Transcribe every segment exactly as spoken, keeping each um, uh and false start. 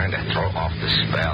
trying to throw off the spell.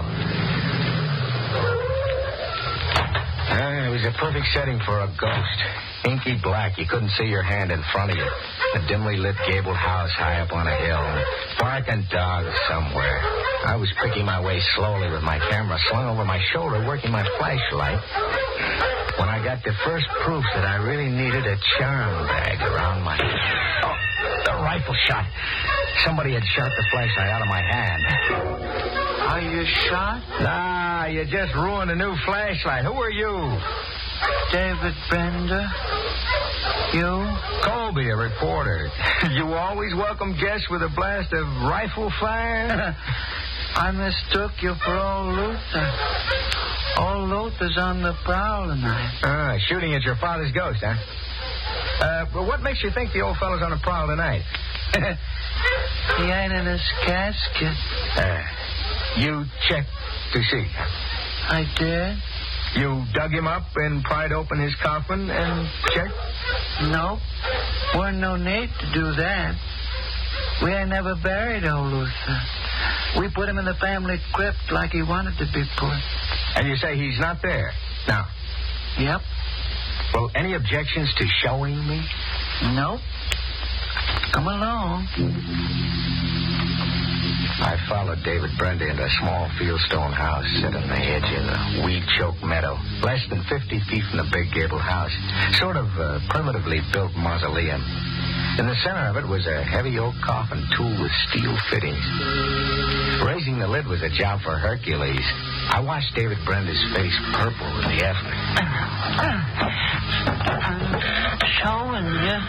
Uh, it was a perfect setting for a ghost. Inky black. You couldn't see your hand in front of you. A dimly lit gabled house high up on a hill. Barking dogs somewhere. I was picking my way slowly with my camera slung over my shoulder, working my flashlight, when I got the first proof that I really needed a charm bag around my... Oh, the rifle shot. Somebody had shot the flashlight out of my hand. Are you shot? Nah, you just ruined a new flashlight. Who are you? David Brenda. You? Colby, a reporter. You always welcome guests with a blast of rifle fire? I mistook you for old Luther. Old Luther's on the prowl tonight. Ah, shooting at your father's ghost, huh? Uh, well, what makes you think the old fellow's on the prowl tonight? He ain't in his casket. Uh, you checked to see? I did. You dug him up and pried open his coffin and checked? Nope. Weren't no need to do that. We ain't never buried old Luther. We put him in the family crypt like he wanted to be put. And you say he's not there? Now. Yep. Well, any objections to showing me? Nope. Come along. I followed David Brenda into a small fieldstone house set in the hedge in a weed-choked meadow, less than fifty feet from the big gabled house, sort of a primitively built mausoleum. In the center of it was a heavy oak coffin tooled with steel fittings. Raising the lid was a job for Hercules. I watched David Brenda's face purple with the effort. I'm showing you.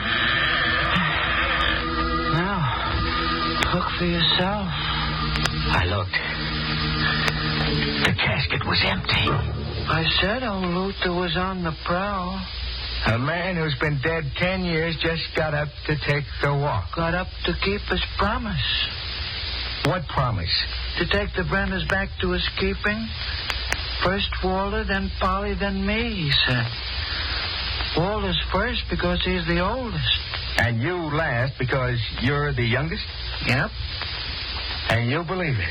Now, look for yourself. I looked. The casket was empty. I said old Luther was on the prowl. A man who's been dead ten years just got up to take the walk. Got up to keep his promise. What promise? To take the Brendas back to his keeping. First Walter, then Polly, then me, he said. Walter's first because he's the oldest. And you last because you're the youngest? Yep. And you believe it?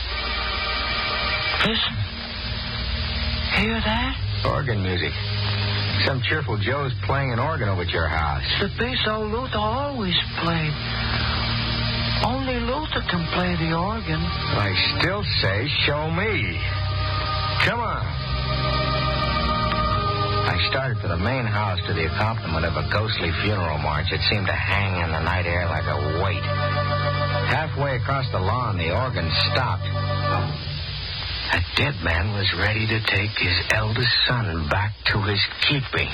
Listen. Hear that? Organ music. Some cheerful Joe's playing an organ over at your house. The piece old Luther always played. Only Luther can play the organ. I still say, show me. Come on. I started for the main house to the accompaniment of a ghostly funeral march that seemed to hang in the night air like a weight. Halfway across the lawn, the organ stopped. A dead man was ready to take his eldest son back to his keeping.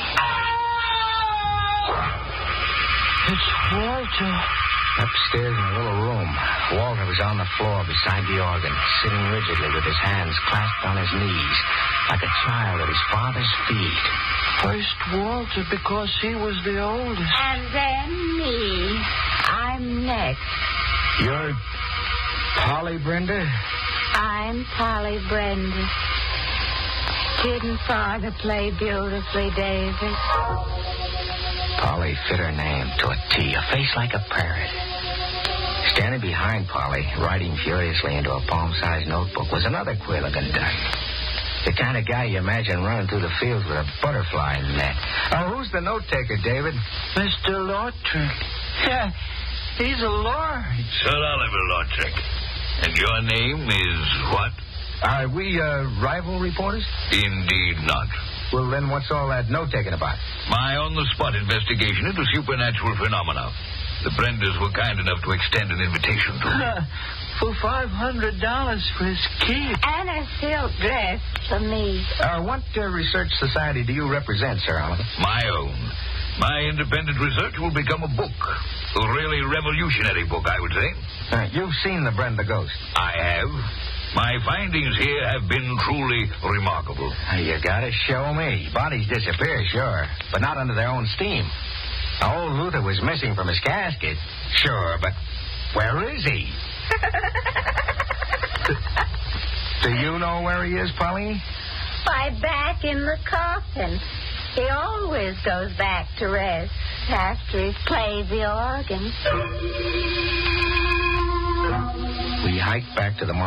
It's Walter. Upstairs in a little room, Walter was on the floor beside the organ, sitting rigidly with his hands clasped on his knees, like a child at his father's feet. First Walter because he was the oldest. And then me. I'm next. You're Polly Brenda? I'm Polly Brenda. Didn't father play beautifully, David? Polly fit her name to a T, a face like a parrot. Standing behind Polly, writing furiously into a palm-sized notebook, was another queer-looking duck. The kind of guy you imagine running through the fields with a butterfly net. Oh, who's the note-taker, David? Mister Lautrec. Yeah, he's a lord. Sir Oliver Lautrec. And your name is what? Are we, uh, rival reporters? Indeed not. Well, then what's all that note-taking about? My on-the-spot investigation into supernatural phenomena. The Brendas were kind enough to extend an invitation to me. For five hundred dollars for his keep. And a silk dress for me. Uh, what uh, research society do you represent, Sir Oliver? My own. My independent research will become a book. A really revolutionary book, I would say. Uh, you've seen the Brenda ghost. I have. My findings here have been truly remarkable. Uh, you gotta show me. Bodies disappear, sure, but not under their own steam. Old Luther was missing from his casket. Sure, but where is he? do, do you know where he is, Polly? Why, back in the coffin. He always goes back to rest after he's played the organ. We hiked back to the